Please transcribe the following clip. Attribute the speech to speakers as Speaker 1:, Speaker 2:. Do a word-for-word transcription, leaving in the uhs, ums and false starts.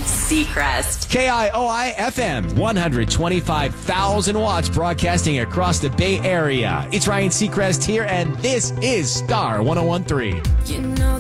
Speaker 1: Seacrest.
Speaker 2: K I O I F M, one hundred twenty-five thousand watts broadcasting across the Bay Area. It's Ryan Seacrest here, and this is Star one oh one three.
Speaker 3: You know